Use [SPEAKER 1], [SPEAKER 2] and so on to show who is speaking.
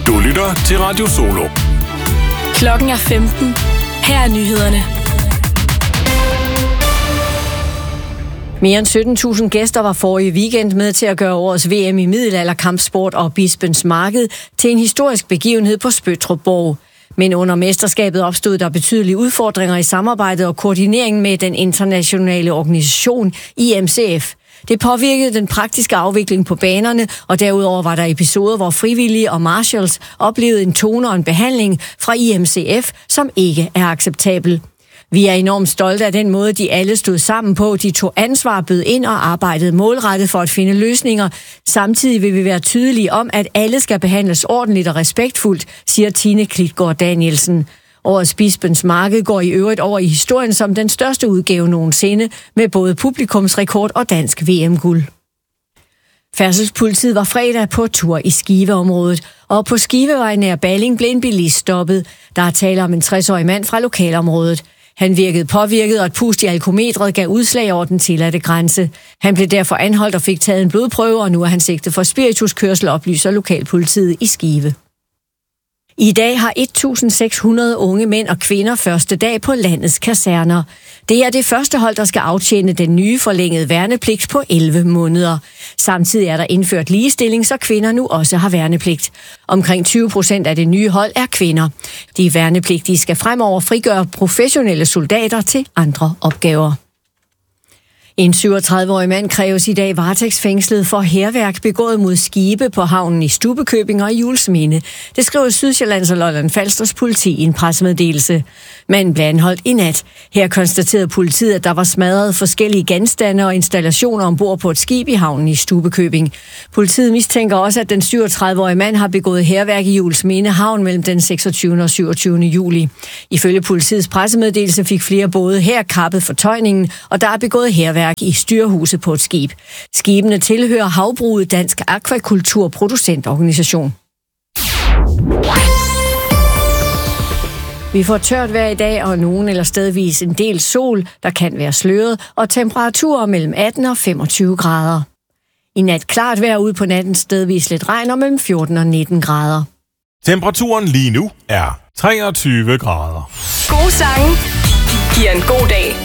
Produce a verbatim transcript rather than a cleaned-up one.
[SPEAKER 1] Du lytter til Radio Solo.
[SPEAKER 2] Klokken er femten. Her er nyhederne.
[SPEAKER 3] Mere end sytten tusind gæster var forrige weekend med til at gøre årets V M i middelalderkampsport og Bispens Marked til en historisk begivenhed på Spøttrup Borg. Men under mesterskabet opstod der betydelige udfordringer i samarbejdet og koordineringen med den internationale organisation I M C F. Det påvirkede den praktiske afvikling på banerne, og derudover var der episoder, hvor frivillige og marshals oplevede en tone og en behandling fra I M C F, som ikke er acceptabel. Vi er enormt stolte af den måde, de alle stod sammen på. De tog ansvar, bød ind og arbejdede målrettet for at finde løsninger. Samtidig vil vi være tydelige om, at alle skal behandles ordentligt og respektfuldt, siger Tine Klitgaard Danielsen. Årets Bispens Marked går i øvrigt over i historien som den største udgave nogensinde, med både publikumsrekord og dansk V M-guld. Færdselspolitiet var fredag på tur i Skiveområdet, og på Skivevej nær Balling blev en bilist stoppet. Der er tale om en tres-årig mand fra lokalområdet. Han virkede påvirket, og et pust i alkometret gav udslag over den tilladte grænse. Han blev derfor anholdt og fik taget en blodprøve, og nu er han sigtet for spirituskørsel, oplyser lokalpolitiet i Skive. I dag har et tusind seks hundrede unge mænd og kvinder første dag på landets kaserner. Det er det første hold, der skal aftjene den nye forlængede værnepligt på elleve måneder. Samtidig er der indført ligestilling, så kvinder nu også har værnepligt. Omkring tyve procent af det nye hold er kvinder. De værnepligtige skal fremover frigøre professionelle soldater til andre opgaver. En syvogtredive-årig mand kræves i dag varetægtsfængslet for hærværk begået mod skibe på havnen i Stubbekøbing og i Juelsminde. Det skriver Sydsjællands og Lolland-Falsters politi i en pressemeddelelse. Manden blev anholdt i nat. Her konstaterede politiet, at der var smadret forskellige genstande og installationer ombord på et skib i havnen i Stubbekøbing. Politiet mistænker også, at den syvogtredive-årige mand har begået hærværk i Juelsminde havn mellem den seksogtyvende og syvogtyvende juli. Ifølge politiets pressemeddelelse fik flere både her kappet fortøjningen, og der er begået hærværk i styrhuset på et skib. Skibene tilhører Havbruget Dansk Akvakultur Producentorganisation. Vi får tørt vejr i dag, og nogen eller stedvis en del sol, der kan være sløret, og temperaturer mellem atten og femogtyve grader. I nat klart vejr ude på natten, stedvis lidt regn og mellem fjorten og nitten grader.
[SPEAKER 1] Temperaturen lige nu er treogtyve grader.
[SPEAKER 2] Gode sange giver en god dag.